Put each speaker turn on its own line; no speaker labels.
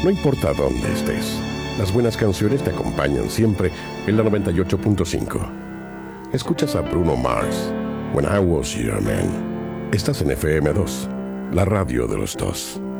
No importa dónde estés, las buenas canciones te acompañan siempre en la 98.5. Escuchas a Bruno Mars, When I Was Your Man. Estás en FM2, la radio de los dos.